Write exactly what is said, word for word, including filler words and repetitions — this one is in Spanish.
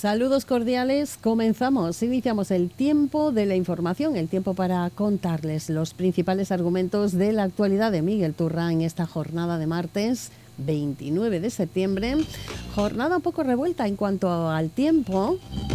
Saludos cordiales, comenzamos, iniciamos el tiempo de la información, el tiempo para contarles los principales argumentos de la actualidad de Miguel Turra en esta jornada de martes veintinueve de septiembre, jornada un poco revuelta en cuanto al tiempo,